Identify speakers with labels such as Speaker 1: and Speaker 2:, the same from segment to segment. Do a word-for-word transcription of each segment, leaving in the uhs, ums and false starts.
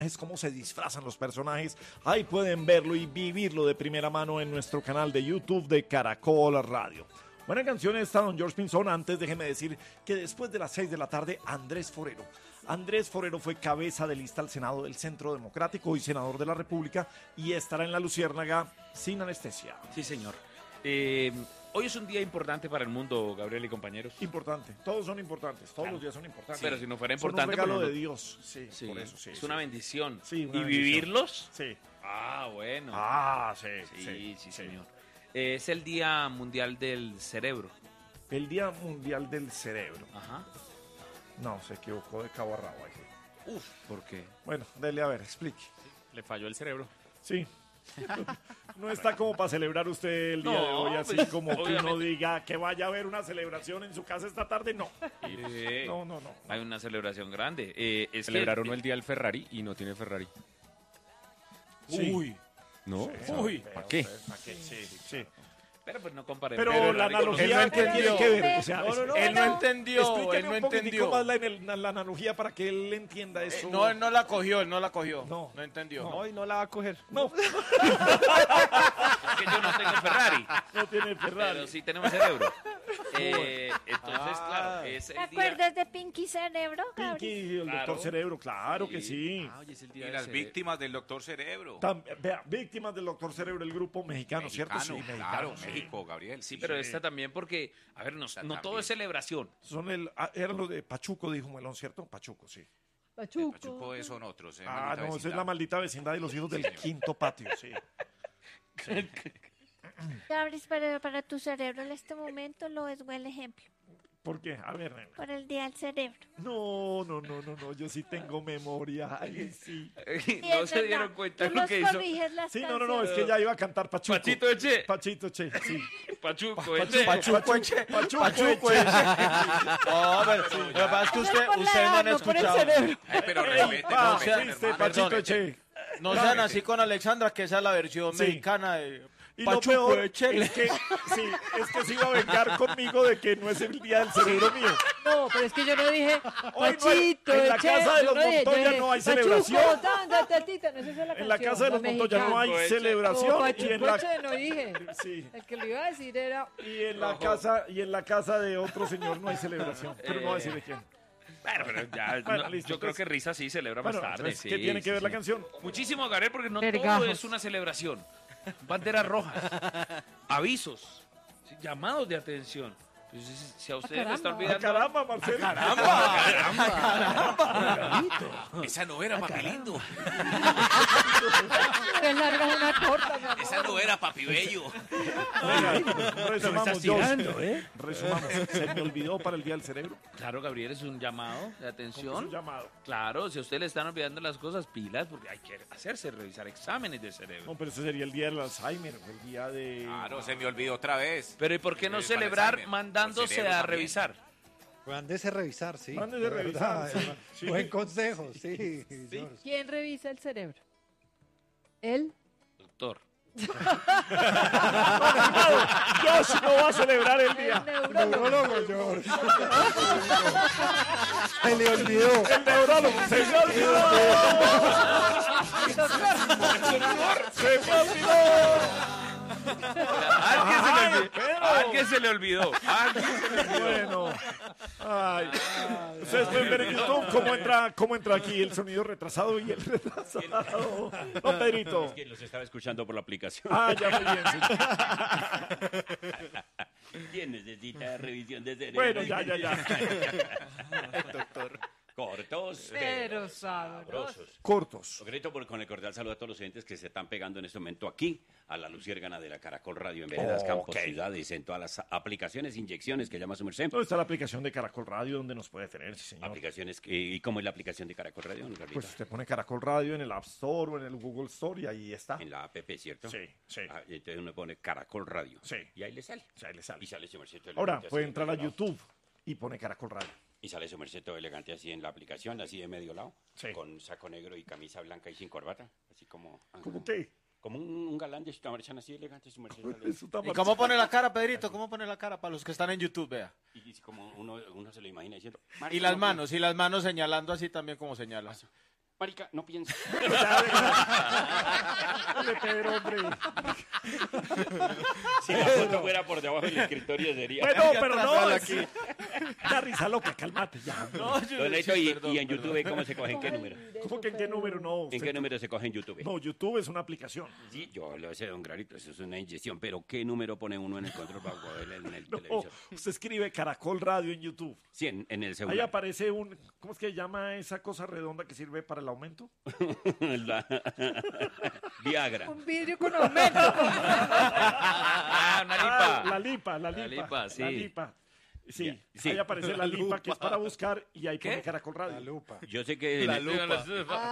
Speaker 1: es cómo se disfrazan los personajes. Ahí pueden verlo y vivirlo de primera mano en nuestro canal de YouTube de Caracol Radio. Buena canción esta, don George Pinzón. Antes déjeme decir que después de las seis de la tarde, Andrés Forero. Andrés Forero fue cabeza de lista al Senado del Centro Democrático y senador de la República y estará en la Luciérnaga sin anestesia.
Speaker 2: Sí, señor. Eh, hoy es un día importante para el mundo, Gabriel y compañeros.
Speaker 1: Importante, todos son importantes, todos
Speaker 2: Claro.
Speaker 1: los días son importantes.
Speaker 2: Pero si no fuera
Speaker 1: Son
Speaker 2: importante...
Speaker 1: un regalo
Speaker 2: pero no-
Speaker 1: de Dios, sí,
Speaker 2: Sí,
Speaker 1: por eso, sí.
Speaker 2: es
Speaker 1: sí.
Speaker 2: una bendición.
Speaker 1: Sí, una
Speaker 2: ¿Y
Speaker 1: bendición.
Speaker 2: vivirlos?
Speaker 1: Sí.
Speaker 2: Ah, bueno.
Speaker 1: Ah, sí,
Speaker 2: sí,
Speaker 1: sí,
Speaker 2: sí, señor. Eh, es el Día Mundial del Cerebro.
Speaker 1: El Día Mundial del Cerebro.
Speaker 2: Ajá.
Speaker 1: No, se equivocó de cabo a rabo ahí. Sí.
Speaker 2: Uf, ¿por qué?
Speaker 1: Bueno, dele a ver, explique.
Speaker 3: Le falló el cerebro.
Speaker 1: Sí. No está como para celebrar usted el día
Speaker 2: No,
Speaker 1: de hoy, así
Speaker 2: pues,
Speaker 1: como que uno
Speaker 2: obviamente.
Speaker 1: diga que vaya a haber una celebración en su casa esta tarde. No.
Speaker 2: Eh,
Speaker 1: No, no, no.
Speaker 2: Hay una celebración grande. Eh, es
Speaker 3: Celebraron
Speaker 2: que,
Speaker 3: el día del Ferrari y no tiene Ferrari.
Speaker 1: Sí.
Speaker 2: Uy.
Speaker 3: ¿No?
Speaker 1: Sí,
Speaker 3: Uy,
Speaker 1: vea
Speaker 3: ¿para qué?
Speaker 1: usted, ¿para qué? Sí, sí.
Speaker 2: Pero pues no comparemos.
Speaker 1: Pero,
Speaker 2: Ferrari
Speaker 1: la
Speaker 2: con-
Speaker 1: analogía
Speaker 3: Él no
Speaker 1: ¿qué tiene
Speaker 3: entendió.
Speaker 1: que ver. O sea,
Speaker 3: No, no, no,
Speaker 1: es-
Speaker 3: él no entendió,
Speaker 1: explíqueme
Speaker 3: él no
Speaker 1: un poquitico
Speaker 3: entendió.
Speaker 1: más la, en el- la analogía para que él entienda eso.
Speaker 4: Eh, no, él no la cogió, él no la cogió.
Speaker 1: No.
Speaker 4: No entendió.
Speaker 1: No.
Speaker 5: Hoy no la va a coger.
Speaker 1: No,
Speaker 2: Es que yo no tengo Ferrari.
Speaker 1: no tiene Ferrari.
Speaker 2: Pero sí tenemos cerebro. Eh, entonces, claro, es
Speaker 6: ¿Te
Speaker 2: el día...
Speaker 6: acuerdas de Pinky Cerebro, Gabriel?
Speaker 1: Pinky, el
Speaker 2: Claro.
Speaker 1: doctor Cerebro, claro que sí.
Speaker 2: Ah, hoy es el
Speaker 7: Y
Speaker 2: día del
Speaker 7: las
Speaker 2: cerebro.
Speaker 7: víctimas del doctor Cerebro.
Speaker 1: Tam- vea, víctimas del doctor Cerebro, el grupo mexicano, ¿cierto?
Speaker 7: Mexicano,
Speaker 1: Sí,
Speaker 7: claro,
Speaker 1: mexicano, sí.
Speaker 7: México, Gabriel.
Speaker 2: Sí, pero esta también porque, a ver, no,
Speaker 7: Esta
Speaker 2: no todo
Speaker 7: también.
Speaker 2: es celebración.
Speaker 1: Son el, ah, eran los de Pachuco, dijo Melón, ¿cierto? Pachuco, sí.
Speaker 6: Pachuco.
Speaker 7: Pachuco eh, son otros. eh,
Speaker 1: Ah,
Speaker 7: maldita
Speaker 1: no, esa es
Speaker 7: vecindad.
Speaker 1: la maldita vecindad y los hijos del quinto patio, sí.
Speaker 6: Gabriel, para, para tu cerebro en este momento lo es buen ejemplo.
Speaker 1: ¿Por qué? A ver, nena.
Speaker 6: Por el día del cerebro.
Speaker 1: No, no, no, no, no, yo sí tengo memoria. Ay, sí.
Speaker 6: Sí,
Speaker 2: no
Speaker 6: es
Speaker 2: se
Speaker 6: verdad.
Speaker 2: dieron cuenta
Speaker 6: Tú
Speaker 2: lo
Speaker 6: los
Speaker 2: que hizo.
Speaker 6: corriges las
Speaker 1: Sí, no, no, no, es
Speaker 6: canciones.
Speaker 1: que ya iba a cantar Pachuco.
Speaker 2: Pachito Eche.
Speaker 1: Pachito Che, sí.
Speaker 2: Pachuco,
Speaker 1: Pachuco,
Speaker 2: Eche.
Speaker 4: Pachuco, Eche.
Speaker 1: Pachuco,
Speaker 4: Pachuco,
Speaker 1: Eche.
Speaker 4: No, pero lo que pasa es que usted,
Speaker 6: por la
Speaker 4: ustedes no han
Speaker 6: edad, no por el
Speaker 4: escuchado.
Speaker 6: cerebro.
Speaker 7: Ay, pero
Speaker 1: Ey,
Speaker 7: respete,
Speaker 1: pa,
Speaker 7: respete,
Speaker 1: viste,
Speaker 7: hermano.
Speaker 1: Pachito
Speaker 4: Perdón.
Speaker 1: Che.
Speaker 4: No sean así con Alexandra, que esa es la versión
Speaker 1: Sí.
Speaker 4: mexicana de
Speaker 1: Y
Speaker 4: Pachuco,
Speaker 1: lo peor
Speaker 4: Eche.
Speaker 1: es que, sí, es que se iba a vengar conmigo de que no es el día del cerebro mío.
Speaker 6: No, pero es que yo no dije
Speaker 1: Hoy no hay-
Speaker 6: Pachito,
Speaker 1: en la
Speaker 6: Eche,
Speaker 1: casa de
Speaker 6: yo
Speaker 1: los
Speaker 6: no dije, yo
Speaker 1: Montoya
Speaker 6: dije,
Speaker 1: no hay
Speaker 6: Pachuco,
Speaker 1: celebración.
Speaker 6: tan, tan, tatita, no, esa es la
Speaker 1: En la
Speaker 6: canción,
Speaker 1: casa de los Montoya no hay
Speaker 2: mexicana.
Speaker 1: celebración
Speaker 6: No,
Speaker 1: y
Speaker 6: Pachuco,
Speaker 1: en la
Speaker 6: Eche, no dije.
Speaker 1: sí,
Speaker 6: El que lo iba a decir era...
Speaker 1: y en la casa y en la casa de otro señor no hay celebración, pero no voy a decir de quién.
Speaker 2: Bueno, pero ya,
Speaker 1: Bueno,
Speaker 2: no,
Speaker 1: listo,
Speaker 2: yo creo
Speaker 1: entonces-
Speaker 2: que Risa sí celebra
Speaker 1: Bueno,
Speaker 2: más tarde.
Speaker 1: entonces,
Speaker 2: sí,
Speaker 1: ¿qué tiene que
Speaker 2: sí,
Speaker 1: ver la
Speaker 2: sí.
Speaker 1: canción?
Speaker 2: Muchísimo, Gabriel, porque no
Speaker 6: Vergajos.
Speaker 2: todo es una celebración. Banderas rojas, avisos, sí, llamados de atención. Pues, si- si a ustedes le está
Speaker 6: caramba.
Speaker 1: Ah,
Speaker 2: olvidando...
Speaker 1: caramba, Marcelo.
Speaker 7: Esa no era, papi lindo.
Speaker 6: Tres largas, una corta, mi amor.
Speaker 7: Esa no era, papi bello.
Speaker 1: Venga, resumamos,
Speaker 3: tirando,
Speaker 1: George.
Speaker 3: ¿eh?
Speaker 1: Resumamos. Se me olvidó para el día del cerebro.
Speaker 2: Claro, Gabriel, es un llamado de
Speaker 1: Es un
Speaker 2: atención.
Speaker 1: llamado.
Speaker 2: Claro, si a usted le están olvidando las cosas, pilas, porque hay que hacerse revisar exámenes de cerebro.
Speaker 1: No, pero ese sería el día del Alzheimer, el día de.
Speaker 7: Claro, se me olvidó otra vez.
Speaker 2: Pero ¿y por qué no
Speaker 7: Eh, para
Speaker 2: celebrar
Speaker 7: Alzheimer.
Speaker 2: mandándose
Speaker 7: El cerebro
Speaker 2: a
Speaker 7: también.
Speaker 2: revisar?
Speaker 8: Mándese a revisar, sí.
Speaker 1: Mándese
Speaker 8: de
Speaker 1: a revisar,
Speaker 8: verdad,
Speaker 1: sí,
Speaker 8: eh,
Speaker 1: sí.
Speaker 8: Buen consejo, sí. George.
Speaker 6: ¿Quién revisa el cerebro? ¿Él?
Speaker 2: Doctor.
Speaker 1: Josh no va a celebrar el día.
Speaker 6: El neurólogo.
Speaker 8: Neurólogo, George. Se le olvidó.
Speaker 1: El neurólogo. Se me olvidó. Se me olvidó.
Speaker 2: ¿A
Speaker 1: pero-
Speaker 2: alguien se le olvidó? ¿A alguien se le olvidó?
Speaker 1: Bueno. Ay. Ustedes pueden ver en YouTube cómo entra, cómo entra aquí el sonido retrasado y el retrasado. No, Pedrito.
Speaker 9: Es que los estaba escuchando por la aplicación.
Speaker 1: Ah, ya muy bien. Sí.
Speaker 9: ¿Quién necesita revisión de cerebro?
Speaker 1: Bueno, ya, ya, ya.
Speaker 9: Doctor. Cortos,
Speaker 6: Pero sabroso.
Speaker 9: sabrosos.
Speaker 1: Cortos.
Speaker 9: Concreto por, con el cordial saludo a todos los oyentes que se están pegando en este momento aquí a la luciérgana de la Caracol Radio en Veredas, Campos,
Speaker 1: Ok.
Speaker 9: Ciudades, en todas las aplicaciones, inyecciones que llama su merced.
Speaker 1: ¿Dónde está la aplicación de Caracol Radio donde nos puede tener, sí, señor?
Speaker 9: Aplicaciones que, ¿y cómo es la aplicación de Caracol Radio, don Carlito?
Speaker 1: Pues usted pone Caracol Radio en el App Store o en el Google Store y ahí está.
Speaker 9: En la app, ¿cierto?
Speaker 1: Sí, sí.
Speaker 9: Ah, y entonces uno pone Caracol Radio.
Speaker 1: Sí.
Speaker 9: Y ahí le sale.
Speaker 1: O sea, ahí le sale.
Speaker 9: Y sale su merced todo
Speaker 1: Ahora
Speaker 9: elegante
Speaker 1: puede
Speaker 9: así
Speaker 1: entrar a
Speaker 9: de medio lado.
Speaker 1: YouTube y pone Caracol Radio.
Speaker 9: Y sale su merced todo elegante así en la aplicación, así de medio lado.
Speaker 1: Sí.
Speaker 9: Con saco negro y camisa blanca y sin corbata. Así como...
Speaker 1: ¿Cómo qué?
Speaker 9: Como un, un galán de esta marcha así elegante, su merced. sale.
Speaker 1: Eso está
Speaker 4: ¿Y
Speaker 1: mal.
Speaker 4: cómo pone la cara, Pedrito? ¿Cómo pone la cara para los que están en YouTube, vea?
Speaker 9: Y, y como uno, uno se lo imagina diciendo...
Speaker 4: Y las manos, y las manos señalando así también como señala.
Speaker 9: Marica, no piensa.
Speaker 1: Dale, Pedro, hombre.
Speaker 9: Si la foto fuera por debajo del escritorio sería...
Speaker 1: Bueno, pero no. Es... La risa loca, cálmate ya.
Speaker 4: No, yo
Speaker 9: Don Neto,
Speaker 4: sí,
Speaker 9: y,
Speaker 4: perdón,
Speaker 9: y en
Speaker 4: perdón.
Speaker 9: YouTube, ¿cómo se coge? ¿En qué número?
Speaker 1: ¿Cómo que en qué número? No.
Speaker 9: ¿En
Speaker 1: usted-
Speaker 9: qué número se coge en YouTube?
Speaker 1: No, YouTube es una aplicación.
Speaker 9: Sí, yo lo sé, don Granito, eso es una inyección, pero ¿qué número pone uno en el control para coger en el
Speaker 1: No,
Speaker 9: televisor?
Speaker 1: usted escribe Caracol Radio en YouTube.
Speaker 9: Sí, en, en el
Speaker 1: Ahí
Speaker 9: celular.
Speaker 1: aparece un, ¿cómo es que se llama esa cosa redonda que sirve para el aumento?
Speaker 9: La- Viagra.
Speaker 5: Un vidrio con aumento.
Speaker 2: Ah, una
Speaker 1: Ah,
Speaker 2: lipa.
Speaker 1: la lipa, la lipa.
Speaker 2: La lipa, sí.
Speaker 1: La lipa. Sí,
Speaker 9: Ya, sí.
Speaker 1: ahí aparece la lipa que es para buscar y ahí pone Caracol
Speaker 8: La
Speaker 1: Radio.
Speaker 8: lupa.
Speaker 9: Yo sé que...
Speaker 4: La
Speaker 9: en-
Speaker 4: lupa.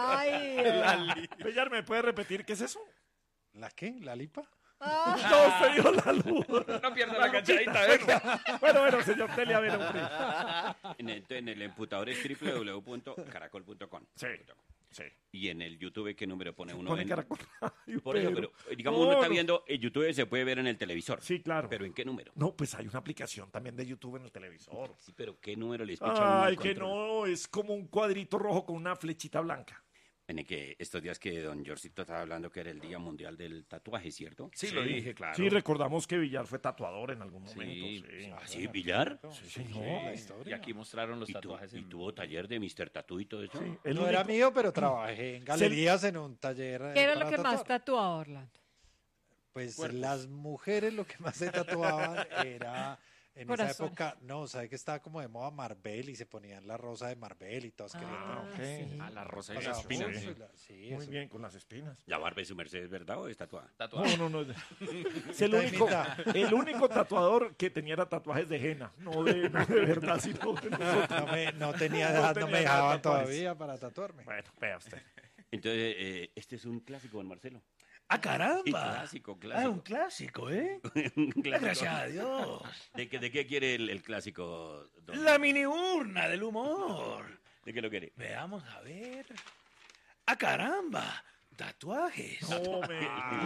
Speaker 5: Ay.
Speaker 1: Bellar, ¿me puede repetir qué es eso?
Speaker 8: ¿La qué? ¿La lipa?
Speaker 5: Ah,
Speaker 1: No, usted dijo la luz.
Speaker 2: No pierda la cachadita, venga.
Speaker 1: Bueno, bueno, señor Tele, a ver, hombre.
Speaker 9: En el, en el emputador es doble u doble u doble u punto caracol punto com.
Speaker 1: Sí, sí.
Speaker 9: Y en el YouTube, ¿qué número pone uno?
Speaker 1: Pone
Speaker 9: en-
Speaker 1: Caracol Radio.
Speaker 9: Por eso,
Speaker 1: Pedro.
Speaker 9: pero digamos,
Speaker 1: No,
Speaker 9: uno está
Speaker 1: no.
Speaker 9: viendo, el YouTube se puede ver en el televisor.
Speaker 1: Sí, claro.
Speaker 9: ¿Pero en qué número?
Speaker 1: No, pues hay una aplicación también de YouTube en el televisor.
Speaker 9: Sí, pero ¿qué número le escucha uno
Speaker 1: Ay,
Speaker 9: al
Speaker 1: que
Speaker 9: control?
Speaker 1: no, es como un cuadrito rojo con una flechita blanca.
Speaker 9: En el que estos días que don Georgito estaba hablando que era el Día Mundial del Tatuaje, ¿cierto?
Speaker 2: Sí, lo dije, claro.
Speaker 1: Sí, recordamos que Villar fue tatuador en algún momento.
Speaker 2: Sí.
Speaker 1: Sí,
Speaker 9: ¿Ah, sí, Villar?
Speaker 1: Sí, señor.
Speaker 8: La
Speaker 2: Y
Speaker 8: historia.
Speaker 2: aquí mostraron los
Speaker 9: ¿Y, tu-
Speaker 2: tatuajes.
Speaker 9: y
Speaker 2: en-
Speaker 9: tuvo taller de mister Tatú y todo eso?
Speaker 1: Sí, el
Speaker 8: No era
Speaker 1: único-
Speaker 8: mío, pero trabajé en galerías en un taller. eh,
Speaker 5: ¿qué era
Speaker 8: para
Speaker 5: lo que más
Speaker 8: tatuar.
Speaker 5: tatuaba Orlando?
Speaker 8: Pues las mujeres lo que más se tatuaban era en
Speaker 5: Corazones.
Speaker 8: esa época, no, sabe que estaba como de moda Marvel y se ponían la rosa de Marvel y todas querían.
Speaker 1: Ah, ok.
Speaker 5: sí.
Speaker 3: A la rosa y
Speaker 8: Pasaba
Speaker 3: las espinas.
Speaker 8: mucho
Speaker 1: sí.
Speaker 8: y la- sí,
Speaker 1: Muy
Speaker 8: eso.
Speaker 1: bien, con las espinas.
Speaker 9: ¿La barba de su merced es verdad o es tatuada?
Speaker 2: Tatuaje.
Speaker 1: No, no, no. Es el
Speaker 8: Mitad y
Speaker 1: único,
Speaker 8: mitad.
Speaker 1: el único tatuador que tenía era tatuajes de henna. No de, no de verdad, sino de nosotros.
Speaker 8: No, me- no tenía
Speaker 1: No
Speaker 8: edad, no,
Speaker 1: tenía
Speaker 8: me
Speaker 1: edad
Speaker 8: dejaban
Speaker 1: tatuajes.
Speaker 8: todavía para tatuarme.
Speaker 1: Bueno, vea usted.
Speaker 9: Entonces, eh, este es un clásico, don Marcelo.
Speaker 2: ¡Ah,
Speaker 9: Sí,
Speaker 2: caramba!
Speaker 9: clásico, clásico.
Speaker 2: Ah, un clásico, ¿eh?
Speaker 9: Un clásico.
Speaker 2: Gracias a Dios.
Speaker 9: ¿De qué, de qué quiere el, el clásico, don?
Speaker 2: La mini urna del humor.
Speaker 9: ¿De qué lo quiere?
Speaker 2: Veamos, a ver. ¡Ah, caramba! Tatuajes.
Speaker 1: No, me.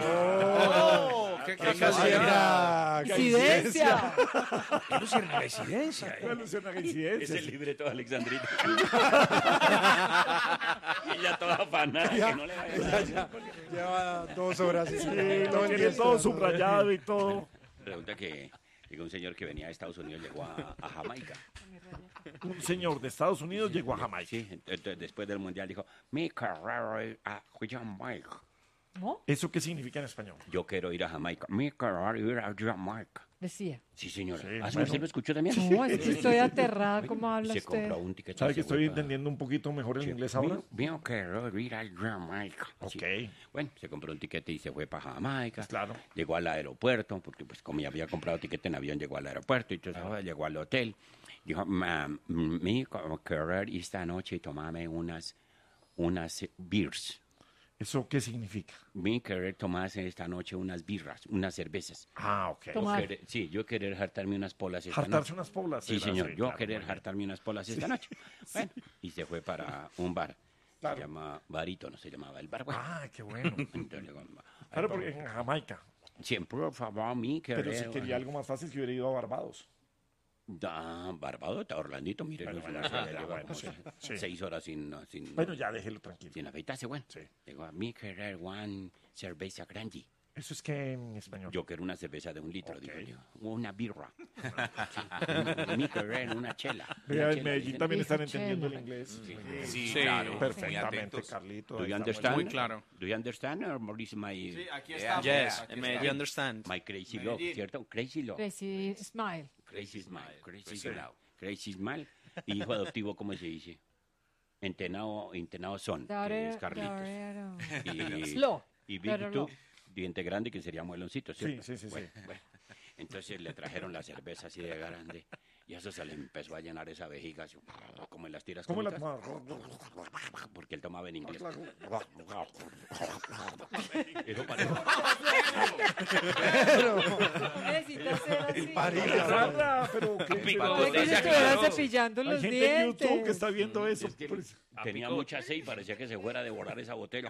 Speaker 4: Oh, qué
Speaker 8: Qué
Speaker 4: casualidad.
Speaker 5: ¡Incidencia!
Speaker 2: ¡Qué luciérnaga residencia!
Speaker 1: Una
Speaker 2: ¿eh?
Speaker 1: alusión a
Speaker 9: Es
Speaker 1: coincidencias.
Speaker 9: el libreto de Alexandrita. Ella toda afanada, que no le vaya a
Speaker 8: Ya,
Speaker 9: dar.
Speaker 8: ya, lleva dos horas.
Speaker 1: Sí,
Speaker 8: todo
Speaker 1: lo
Speaker 8: el
Speaker 1: tiene
Speaker 8: día
Speaker 1: todo
Speaker 8: esperando.
Speaker 1: subrayado y todo.
Speaker 9: Resulta que, que un señor que venía de Estados Unidos llegó a, a Jamaica.
Speaker 1: Un señor de Estados Unidos llegó a Jamaica.
Speaker 9: Sí, entonces después del mundial dijo, mi carrera es a Jamaica.
Speaker 5: ¿No?
Speaker 1: ¿Eso qué significa en español?
Speaker 9: Yo quiero ir a Jamaica. Mi carrera es ir a Jamaica.
Speaker 5: Decía.
Speaker 9: Sí, señora.
Speaker 1: Sí,
Speaker 9: ¿Ah, sí,
Speaker 1: bueno.
Speaker 9: usted lo escuchó también?
Speaker 5: No, es que estoy aterrada. ¿Cómo habla
Speaker 9: Se
Speaker 5: usted?
Speaker 9: compró un ticket.
Speaker 1: ¿Sabe
Speaker 9: y
Speaker 1: que
Speaker 9: se
Speaker 1: estoy
Speaker 9: fue para-
Speaker 1: entendiendo un poquito mejor el
Speaker 9: Sí,
Speaker 1: inglés ahora?
Speaker 9: Mi, mi quiero ir a Jamaica. Sí.
Speaker 1: Ok.
Speaker 9: Bueno, se compró un tiquete y se fue para Jamaica.
Speaker 1: Claro.
Speaker 9: Llegó al aeropuerto, porque pues como ya había comprado tiquete en avión, llegó al aeropuerto y entonces ah, llegó al hotel. Dijo, "Ma- mi querer esta noche tomarme unas, unas beers.
Speaker 1: ¿Eso qué significa?
Speaker 9: Mi querer tomarse esta noche unas birras, unas cervezas.
Speaker 1: Ah, ok.
Speaker 9: Yo
Speaker 5: Tomar.
Speaker 9: querer- sí, yo querer hartarme unas polas esta
Speaker 1: Hartarse
Speaker 9: noche.
Speaker 1: unas poblas.
Speaker 9: Sí,
Speaker 1: era,
Speaker 9: señor, yo
Speaker 1: claro,
Speaker 9: querer
Speaker 1: muy bien.
Speaker 9: hartarme unas polas esta noche. Bueno, y se fue para un bar.
Speaker 1: Claro.
Speaker 9: Se llama Barítono, se llamaba el bar. Bueno,
Speaker 1: Ah, qué bueno.
Speaker 9: entonces llegó,
Speaker 1: Claro, porque en Jamaica.
Speaker 9: siempre, por favor, mi querer.
Speaker 1: Pero si quería algo más fácil que hubiera ido a Barbados.
Speaker 9: Da, Barbados, Orlandito, mire,
Speaker 1: Bueno,
Speaker 9: no,
Speaker 1: bueno,
Speaker 9: no,
Speaker 1: ya,
Speaker 9: ya
Speaker 1: ya,
Speaker 9: lleva
Speaker 1: bueno,
Speaker 9: como
Speaker 1: sí, sí.
Speaker 9: seis horas sin, no, sin,
Speaker 1: Bueno, ya déjelo tranquilo.
Speaker 9: sin afeitarse, bueno.
Speaker 1: Sí.
Speaker 9: Digo, mi querer one cerveza grande.
Speaker 1: Eso es que en español.
Speaker 9: Yo quiero una cerveza de un litro,
Speaker 1: Ok.
Speaker 9: digo yo. Una birra. Sí, mi querer una chela.
Speaker 1: Vea,
Speaker 9: Una
Speaker 1: en
Speaker 9: chela,
Speaker 1: Medellín
Speaker 9: dicen.
Speaker 1: también están
Speaker 5: Dice
Speaker 1: entendiendo el
Speaker 5: chela.
Speaker 1: inglés. Muy bien.
Speaker 7: Sí,
Speaker 4: Sí,
Speaker 7: claro. muy
Speaker 1: Perfectamente,
Speaker 7: atentos.
Speaker 1: Carlito.
Speaker 9: Do you
Speaker 1: ahí está
Speaker 9: understand?
Speaker 1: muy
Speaker 3: Muy claro.
Speaker 9: Do you understand or is my,
Speaker 4: Sí, aquí
Speaker 7: Yeah.
Speaker 4: estamos.
Speaker 3: Yes,
Speaker 4: aquí
Speaker 3: Medellín
Speaker 4: estamos.
Speaker 3: understand.
Speaker 9: my crazy love,
Speaker 4: Medellín.
Speaker 9: ¿cierto? Crazy love.
Speaker 5: Crazy smile.
Speaker 9: Crazy smile. Crazy
Speaker 7: Crazy
Speaker 9: smile.
Speaker 7: love.
Speaker 9: Crazy smile. Y hijo adoptivo, ¿cómo se dice? Entenado, entenado son, que
Speaker 5: Daughter-
Speaker 9: es Carlitos.
Speaker 5: daughter-
Speaker 9: Y,
Speaker 5: Slow.
Speaker 9: y
Speaker 5: Daughter
Speaker 9: Big Two,
Speaker 5: Love.
Speaker 9: diente grande, que sería mueloncito,
Speaker 1: Sí,
Speaker 9: ¿cierto?
Speaker 1: sí, sí, sí.
Speaker 9: Bueno, bueno. Entonces le trajeron la cerveza así de grande y eso se le empezó a llenar esa vejiga, así, como en las tiras
Speaker 1: ¿Cómo la
Speaker 9: cómicas,
Speaker 1: tomaba?
Speaker 9: porque él tomaba en inglés. Eso parece-
Speaker 5: Necesita ser así.
Speaker 8: Marina,
Speaker 1: Sandra, pero ¿qué?
Speaker 2: Pico
Speaker 1: pero-
Speaker 5: Puede que se
Speaker 2: botella,
Speaker 5: estuviera
Speaker 2: claro.
Speaker 5: cepillando
Speaker 1: Hay
Speaker 5: los
Speaker 1: gente en YouTube que
Speaker 5: dientes.
Speaker 1: está viendo eso.
Speaker 9: Es que
Speaker 1: Pues,
Speaker 9: tenía
Speaker 2: Apicó.
Speaker 9: mucha sed y parecía que se fuera a devorar esa botella.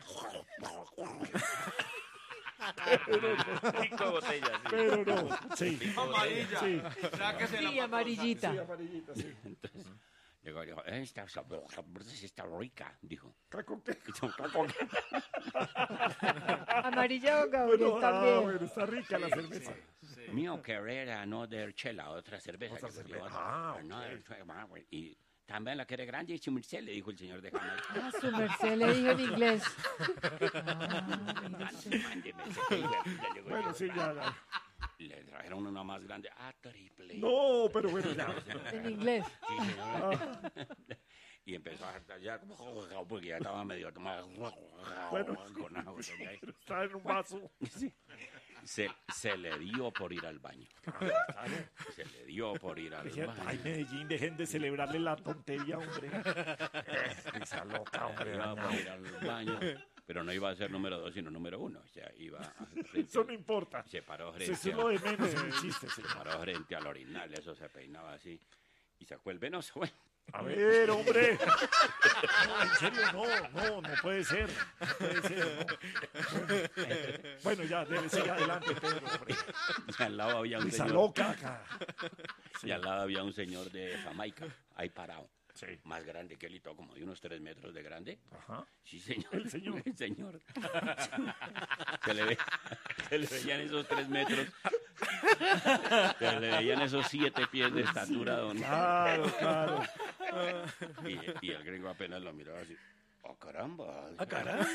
Speaker 2: Cinco botellas. sí.
Speaker 1: pero no. Sí.
Speaker 4: Amarilla.
Speaker 1: Sí.
Speaker 4: Sáquese la
Speaker 5: Sí,
Speaker 4: patota.
Speaker 5: amarillita.
Speaker 1: Sí, amarillita, sí.
Speaker 9: Entonces, llegó y dijo, esta cerveza está rica, dijo.
Speaker 1: ¿Caco qué?
Speaker 9: Caco qué.
Speaker 5: Amarilla o Gabriel
Speaker 1: Bueno, ah,
Speaker 5: también.
Speaker 1: bueno, está rica la cerveza.
Speaker 9: Mío querer another chela, otra cerveza.
Speaker 1: Otra
Speaker 9: Le digo,
Speaker 1: cerveza.
Speaker 9: yo,
Speaker 1: Ah,
Speaker 9: another chela, bueno, y también la quiere grande y su merced, le dijo el señor de Jamaica.
Speaker 5: Ah, su merced le dijo en inglés. Ah, mire usted.
Speaker 9: Mándeme ese que hijo de puta, llegó
Speaker 1: Bueno,
Speaker 9: yo.
Speaker 1: sí, ya, ya.
Speaker 9: Le trajeron una más grande, a triple.
Speaker 1: No, pero bueno, ya.
Speaker 5: En inglés.
Speaker 9: Sí, señor. Y empezó a hartar ya, porque ya estaba medio tomado.
Speaker 1: Bueno,
Speaker 9: con agua,
Speaker 1: sí,
Speaker 9: ya.
Speaker 1: pero está en un vaso.
Speaker 9: Sí. Se, se le dio por ir al baño. Se le dio por ir al
Speaker 1: Oye, Ay,
Speaker 9: baño.
Speaker 1: Medellín, dejen de celebrarle la tontería, hombre. Esa loca, hombre.
Speaker 9: Iba por ir al baño, pero no iba a ser número dos, sino número uno. O sea, iba a- frente-
Speaker 1: Eso no importa.
Speaker 9: se paró
Speaker 1: Eso
Speaker 9: frente,
Speaker 1: es lo de menos en el chiste,
Speaker 9: se
Speaker 1: señor.
Speaker 9: paró frente al orinal, eso se peinaba así. Y sacó el venoso, bueno.
Speaker 1: A ver, hombre. No, en serio, no, no, no puede ser. No puede ser, no. Bueno, bueno, ya, debe seguir adelante, Pedro, hombre.
Speaker 9: Y al lado había un
Speaker 1: Esa
Speaker 9: señor,
Speaker 1: loca acá.
Speaker 9: y al lado había un señor de Jamaica, ahí parado.
Speaker 1: Sí.
Speaker 9: Más grande que él y todo, como de unos tres metros de grande.
Speaker 1: Ajá.
Speaker 9: Sí, señor.
Speaker 1: El señor.
Speaker 9: El señor. Se le, ve- se le veían esos tres metros. Se le veían esos siete pies de estatura, don.
Speaker 1: Claro, claro.
Speaker 9: Y, y el gringo apenas lo miraba así. ¡Oh, caramba!
Speaker 2: ¡Ah, caramba!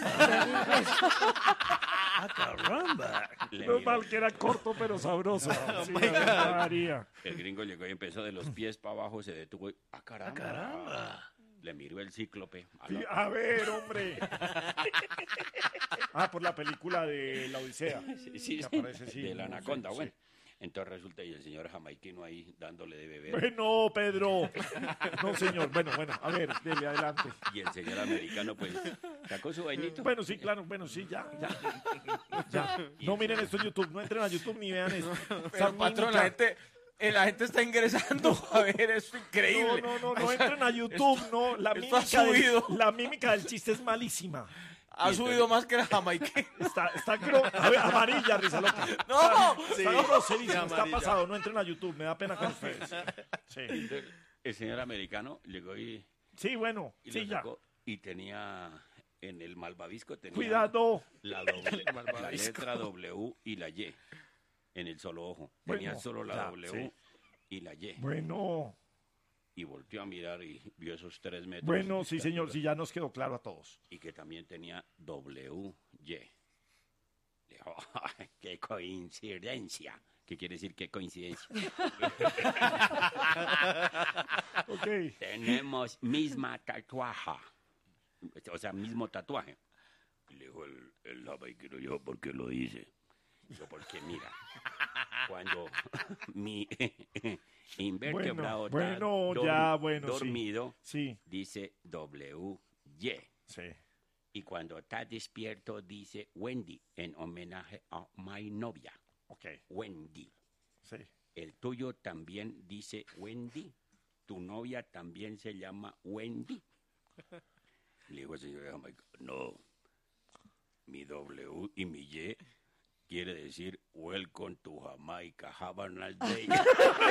Speaker 2: ¡Ah, caramba!
Speaker 9: Le
Speaker 1: Menos
Speaker 9: miró.
Speaker 1: mal que era corto, pero sabroso. Sí, Ave María.
Speaker 9: El gringo llegó y empezó de los pies para abajo, se detuvo y ¡ah, caramba!
Speaker 2: ¡Ah, caramba!
Speaker 9: Le miró el cíclope. A
Speaker 1: Sí,
Speaker 9: la-
Speaker 1: a ver, hombre. Ah, por la película de La Odisea.
Speaker 9: Sí,
Speaker 1: Que
Speaker 9: sí,
Speaker 1: aparece, sí,
Speaker 9: de la
Speaker 1: no,
Speaker 9: anaconda,
Speaker 1: sí,
Speaker 9: bueno. Entonces resulta y el señor jamaiquino ahí dándole de beber.
Speaker 1: Bueno, Pedro. No, señor. Bueno, bueno, a ver, dele adelante.
Speaker 9: Y el señor americano, pues, sacó su vainito.
Speaker 1: Bueno, sí, claro, bueno, sí, ya, ya. Ya. No miren esto en YouTube, no entren a YouTube ni vean esto. Esa
Speaker 4: Pero, patrón, la
Speaker 1: mímica-
Speaker 4: gente, eh, la gente está ingresando a ver, es increíble.
Speaker 1: No, no, no, no entren a YouTube, no. La
Speaker 4: esto ha
Speaker 1: mímica, del,
Speaker 4: subido.
Speaker 1: la mímica del chiste es malísima.
Speaker 4: Ha subido más que la jamaiquina.
Speaker 1: Está, está gro- a ver, amarilla, risa loca.
Speaker 4: No,
Speaker 1: Está groserísimo, está pasado. No entren a YouTube, me da pena con ustedes. Sí,
Speaker 9: El señor americano llegó y,
Speaker 1: sí, bueno,
Speaker 9: y
Speaker 1: sí,
Speaker 9: lo
Speaker 1: ya.
Speaker 9: sacó y tenía en el malvavisco tenía
Speaker 1: Cuidado.
Speaker 9: la, doble- la letra W y la Y en el solo ojo. Tenía
Speaker 1: Bueno,
Speaker 9: solo la
Speaker 1: ya,
Speaker 9: W
Speaker 1: sí.
Speaker 9: y la Y.
Speaker 1: Bueno,
Speaker 9: Y volteó a mirar y vio esos tres metros.
Speaker 1: bueno, sí,
Speaker 9: de
Speaker 1: señor,
Speaker 9: estatura,
Speaker 1: sí, ya nos quedó claro a todos.
Speaker 9: Y que también tenía W Y. Le dijo, "Ay, qué coincidencia. ¿Qué quiere decir qué coincidencia?
Speaker 1: Ok.
Speaker 9: Tenemos misma tatuaje. O sea, mismo tatuaje. Y le dijo el, el jamaiquino, yo, ¿por qué lo dice? Yo, porque mira, cuando mi invertebrado
Speaker 1: Bueno,
Speaker 9: está
Speaker 1: bueno,
Speaker 9: dor-
Speaker 1: ya, bueno, sí.
Speaker 9: dormido,
Speaker 1: Sí,
Speaker 9: dice W Y.
Speaker 1: sí.
Speaker 9: Y cuando está despierto, dice Wendy, en homenaje a mi novia,
Speaker 1: Ok,
Speaker 9: Wendy.
Speaker 1: sí.
Speaker 9: El tuyo también dice Wendy. Tu novia también se llama Wendy. Le digo al señor de Jamaica, no. Mi W y mi Y quiere decir Welcome to Jamaica. Have a nice day.